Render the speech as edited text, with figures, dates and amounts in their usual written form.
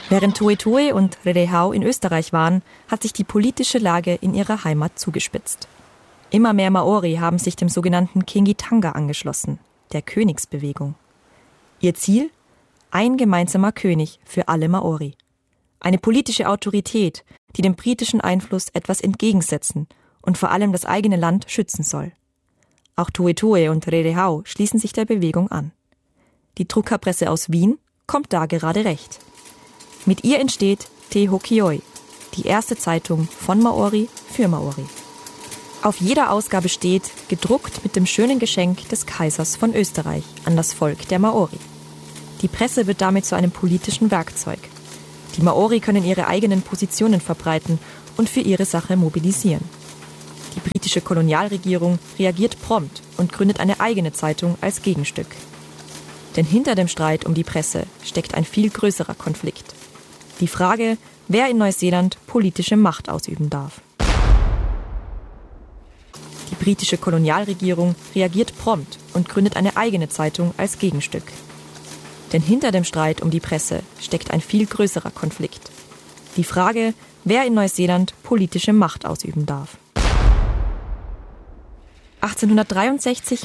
Während Tuʻetuʻe und Rerehau in Österreich waren, hat sich die politische Lage in ihrer Heimat zugespitzt. Immer mehr Maori haben sich dem sogenannten Kingitanga angeschlossen, der Königsbewegung. Ihr Ziel? Ein gemeinsamer König für alle Maori. Eine politische Autorität, die dem britischen Einfluss etwas entgegensetzen und vor allem das eigene Land schützen soll. Auch Tuʻetuʻe und Rerehau schließen sich der Bewegung an. Die Druckerpresse aus Wien kommt da gerade recht. Mit ihr entsteht Te Hokioi, die erste Zeitung von Maori für Maori. Auf jeder Ausgabe steht, gedruckt mit dem schönen Geschenk des Kaisers von Österreich an das Volk der Maori. Die Presse wird damit zu einem politischen Werkzeug. Die Maori können ihre eigenen Positionen verbreiten und für ihre Sache mobilisieren. Die britische Kolonialregierung reagiert prompt und gründet eine eigene Zeitung als Gegenstück. Denn hinter dem Streit um die Presse steckt ein viel größerer Konflikt. Die Frage, wer in Neuseeland politische Macht ausüben darf. Die britische Kolonialregierung reagiert prompt und gründet eine eigene Zeitung als Gegenstück. Denn hinter dem Streit um die Presse steckt ein viel größerer Konflikt. Die Frage, wer in Neuseeland politische Macht ausüben darf. 1863